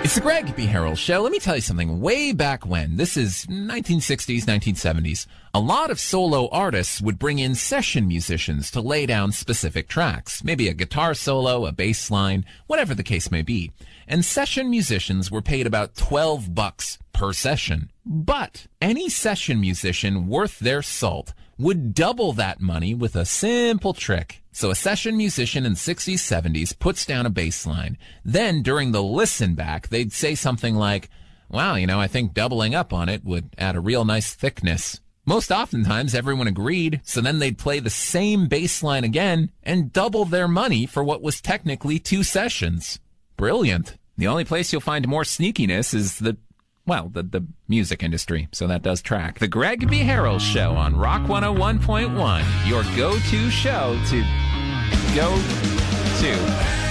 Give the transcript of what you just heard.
It's the Greg B. Harrell Show. Let me tell you something. Way back when, this is 1960s, 1970s, a lot of solo artists would bring in session musicians to lay down specific tracks. Maybe a guitar solo, a bass line, whatever the case may be. And session musicians were paid about $12 per session. But any session musician worth their salt would double that money with a simple trick. So a session musician in the 60s, 70s puts down a bass line. Then during the listen back, they'd say something like, wow, I think doubling up on it would add a real nice thickness. Most oftentimes everyone agreed, so then they'd play the same bass line again and double their money for what was technically 2 sessions. Brilliant. The only place you'll find more sneakiness is the music industry, so that does track. The Greg B. Harrell Show on Rock 101.1, your go-to show to go to.